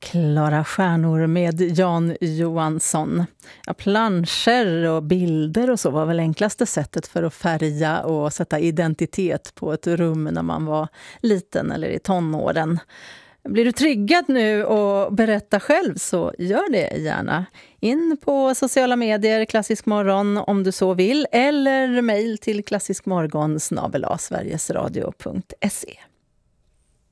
Klara stjärnor med Jan Johansson. Ja, planscher och bilder och så var väl enklaste sättet för att färga och sätta identitet på ett rum när man var liten eller i tonåren. Blir du triggad nu och berätta själv så gör det gärna. In på sociala medier, Klassisk morgon om du så vill, eller mejl till klassiskmorgon@sverigesradio.se.